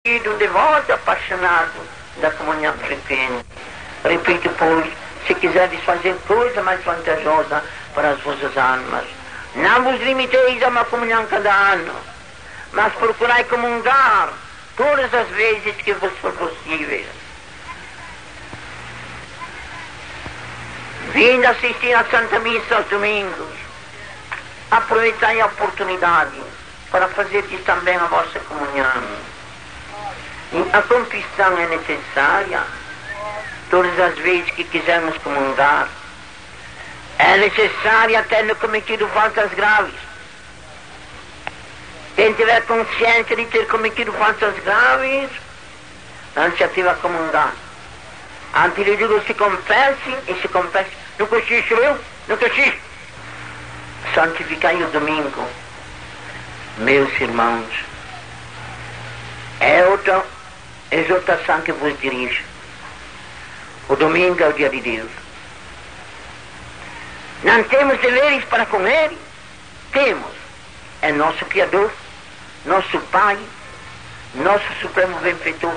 um devoto apaixonado da comunhão frequente. Repito, pois, se quiseres fazer coisa mais vantajosa para as vossas almas, não vos limiteis a uma comunhão cada ano, mas procurai comungar todas as vezes que vos for possível. Vindo assistir à Santa Missa aos domingos, aproveitai a oportunidade para fazerdes também a vossa comunhão. E a confissão é necessária todas as vezes que quisermos comungar. É necessária tendo cometido faltas graves. Quem tiver consciência de ter cometido faltas graves, não se ativa a comungar. Antes lhe digo, se confesse e se confesse. No cochicho, viu? No cochicho. Santificai o domingo. Meus irmãos, é outra exortação que vos dirijo. O domingo é o dia de Deus. Não temos deveres para com Ele? Temos. É nosso Criador, nosso Pai, nosso Supremo Benfeitor.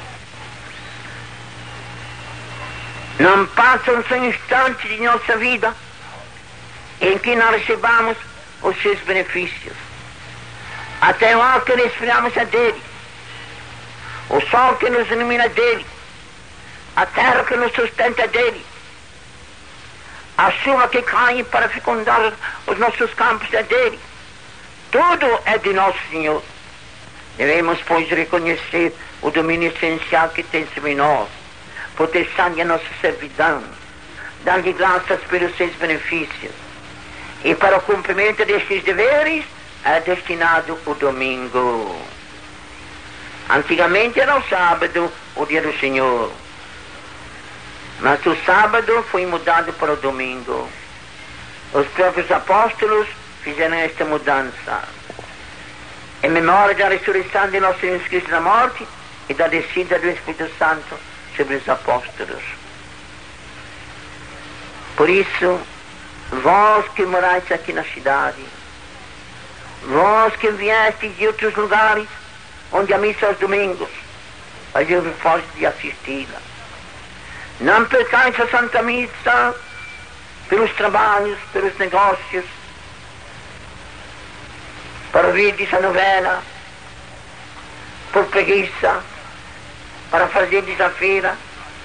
Não passa um só instante de nossa vida em que não recebamos os seus benefícios. Até o ar que respiramos é dele, o sol que nos ilumina é dele, a terra que nos sustenta é dele, a chuva que cai para fecundar os nossos campos é dele. Tudo é de nosso Senhor. Devemos, pois, reconhecer o domínio essencial que tem sobre nós, proteção a nossa servidão, dar-lhe graças pelos seus benefícios. E para o cumprimento destes deveres é destinado o domingo. Antigamente era o sábado, o dia do Senhor. Mas o sábado foi mudado para o domingo. Os próprios apóstolos fizeram esta mudança, em memória da ressurreição de nosso Senhor Cristo da morte e da descida do Espírito Santo sobre os apóstolos. Por isso, vós que morais aqui na cidade, vós que viestes de outros lugares onde a missa aos domingos, fazei-vos forte de assisti-la. Não percais a Santa Missa pelos trabalhos, pelos negócios, para ouvir a novela, por preguiça, para fazer a feira.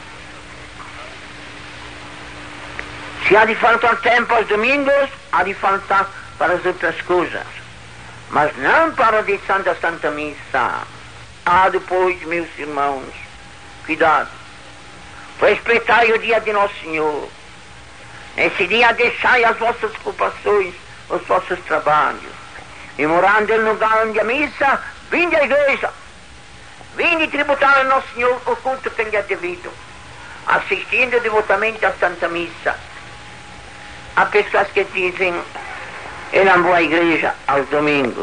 Se há de faltar tempo aos domingos, há de faltar para as outras coisas, mas não para a direção da Santa Missa. Há depois, meus irmãos, cuidado, respeitai o dia de Nosso Senhor. Nesse dia deixai as vossas ocupações, os vossos trabalhos, e morando no lugar onde a missa, vinde à igreja, vinde tributar ao Nosso Senhor o culto que lhe é devido, assistindo devotamente à Santa Missa. Há pessoas que dizem, eu não vou à igreja aos domingos,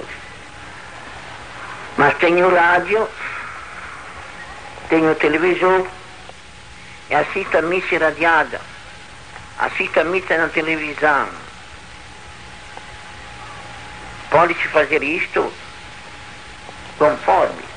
mas tenho rádio, tenho televisor, e assisto a missa irradiada, assisto a missa na televisão. Pode-se fazer isto conforme.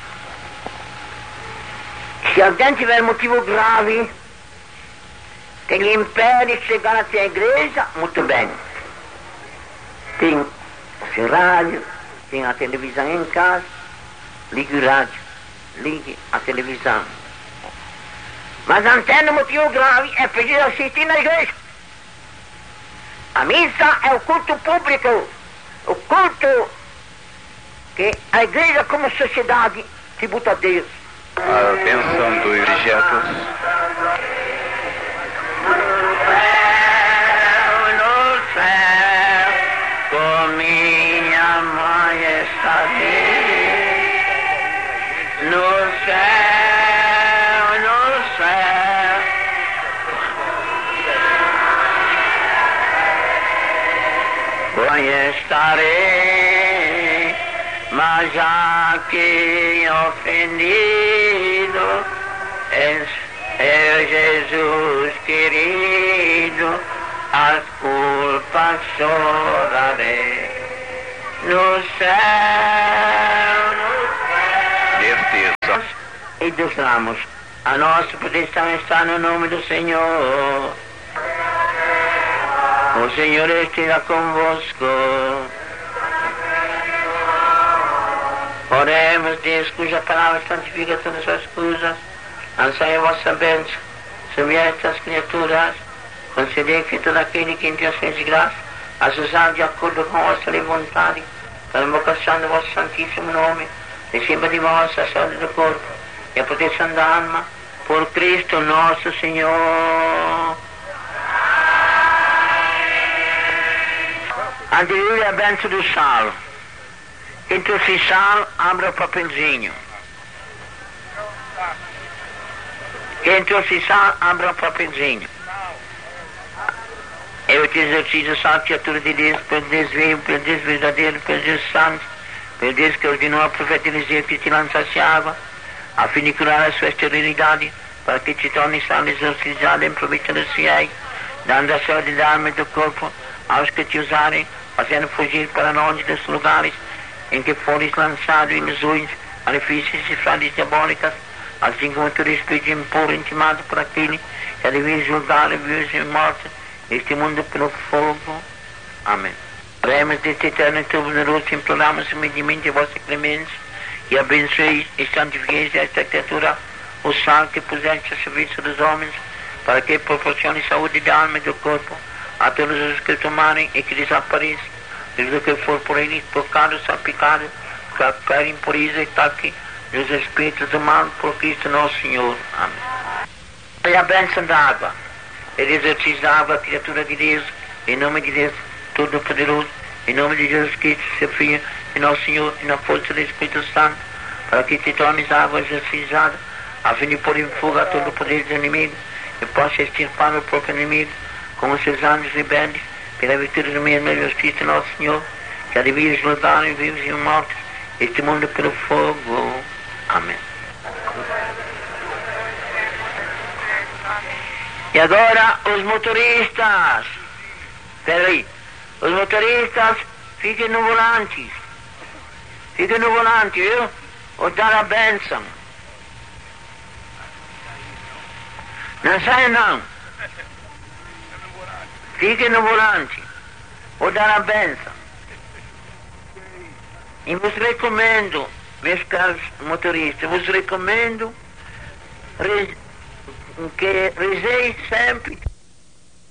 Se alguém tiver motivo grave que lhe impede de chegar até a igreja, muito bem. Tem o seu rádio, tem a televisão em casa, ligue o rádio, ligue a televisão. Mas não tendo motivo grave, é preciso assistir na igreja. A missa é o culto público, o culto que a igreja como sociedade tributa a Deus. A bênção dos digetos. No céu, com minha mãe estarei. No céu, no céu. Mãe estarei, mas já que ofendido é Jesus querido, as culpas chorarei. No céu, no céu. dos Ramos. A nossa proteção está no nome do Senhor. O Senhor esteja convosco. Oremos, Deus, cuja palavra santifica todas as coisas. Ansai a vossa bênção sobre estas criaturas. Concedei que todo aquele que em Deus fez graça, as usar de acordo com a vossa vontade, para a invocação do vosso santíssimo nome, receba de vós a saúde do corpo e a proteção da alma, por Cristo nosso Senhor. Aleluia, a bênção do sal. Quem trouxe sal, abra o papelzinho. Quem trouxe sal, abra o papelzinho. Eu te exercito sal, criatura de Deus, pelo Deus vivo, pelo Deus verdadeiro, pelo Deus santo, pelo Deus que ordenou a profeta Eliseu que te lançasse água, a fim de curar a sua esterilidade, para que te torne sal exorcizado em proveito dos fiéis, dando a saúde da alma e do corpo aos que te usarem, fazendo fugir para longe dos lugares em que fores lançado ilusões, artifícios e fraudes diabólicas, assim como todo espírito impuro intimado por aquele que devia julgar vivos e mortos este mundo pelo fogo. Amém. Oremos deste eterno e todo-poderoso, imploramos humildemente a vossa clemência e abençoeis e santifiqueis esta criatura, o sal que puseste a serviço dos homens, para que proporcione saúde da alma e do corpo a todos os que tomarem e que desapareçam tudo que for por eles tocado, salpicado, qualquer impureza e toque dos espíritos do mal, por Cristo nosso Senhor. Amém. E a bênção da água. Ele exercício da água, criatura de Deus, em nome de Deus Todo-Poderoso, em nome de Jesus Cristo, seu Filho, e nosso Senhor, e na força do Espírito Santo, para que te tornes água exorcizada, a fim de pôr em fuga todo o poder dos inimigos, e possa extirpar o próprio inimigo, com os seus anjos rebeldes, pela virtude do mesmo Jesus Cristo, nosso Senhor, que devia julgar em vivos e mortos, este mundo pelo fogo. Amém. E agora os motoristas. Espera aí. Os motoristas fiquem no volante. Fiquem no volante, viu? Vou dar a bênção. Não saiam não. Fiquem no volante. Vou dar a bênção. E vos recomendo, meus caros motoristas, vos recomendo que rezeis sempre